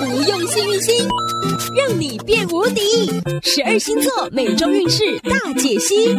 用幸运星，让你变无敌。12星座每周运势大解析。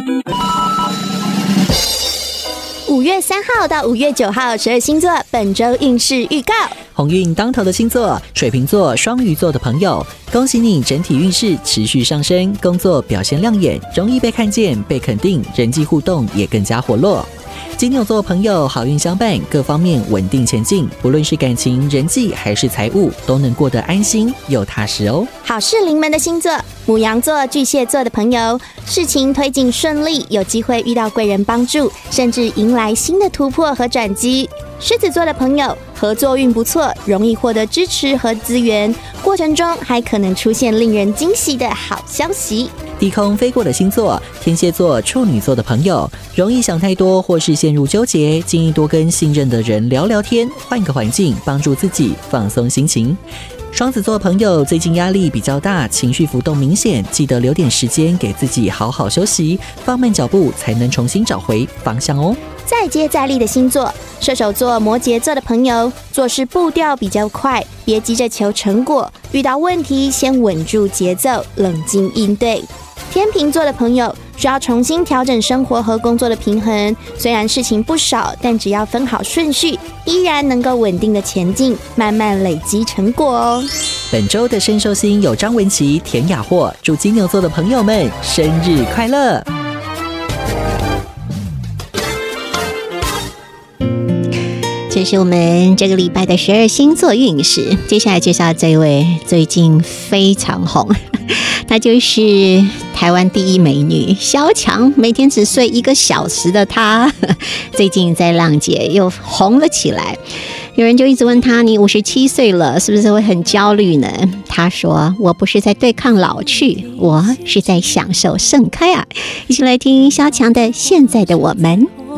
5月3号到5月9号，12星座本周运势预告。 鸿运当头的星座，水瓶座、双鱼座的朋友，恭喜你整体运势持续上升，工作表现亮眼，容易被看见、被肯定，人际互动也更加活络。金牛座朋友好运相伴，各方面稳定前进，不论是感情、人际还是财务，都能过得安心又踏实哦。 好事临门的星座，牡羊座、巨蟹座的朋友，事情推进顺利，有机会遇到贵人帮助，甚至迎来新的突破和转机。狮子座的朋友，合作运不错，容易获得支持和资源，过程中还可能出现令人惊喜的好消息。 低空飞过的星座，天蝎座、处女座的朋友，容易想太多或是陷入纠结，建议多跟信任的人聊聊天，换个环境，帮助自己放松心情。双子座朋友最近压力比较大，情绪浮动明显，记得留点时间给自己好好休息，放慢脚步才能重新找回方向哦。 再接再厉的星座，射手座、摩羯座的朋友，做事步调比较快，别急着求成果，遇到问题先稳住节奏，冷静应对。天秤座的朋友需要重新调整生活和工作的平衡，虽然事情不少，但只要分好顺序，依然能够稳定的前进，慢慢累积成果哦。 本周的深寿星有张文琪、田雅霍，祝金牛座的朋友们生日快乐！ 这是我们这个礼拜的12星座运势。接下来介绍这位最近非常红，她就是台湾第一美女萧蔷，每天只睡1个小时的她，最近在浪姐又红了起来。有人就一直问她，你57岁了，是不是会很焦虑呢？她说，我不是在对抗老去，我是在享受盛开啊。一起来听萧蔷的《现在的我们》。